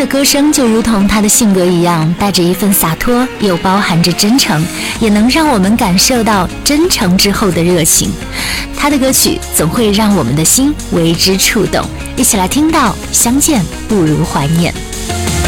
歌声就如同他的性格一样，带着一份洒脱，又包含着真诚，也能让我们感受到真诚之后的热情。他的歌曲总会让我们的心为之触动。一起来听到相见不如怀念。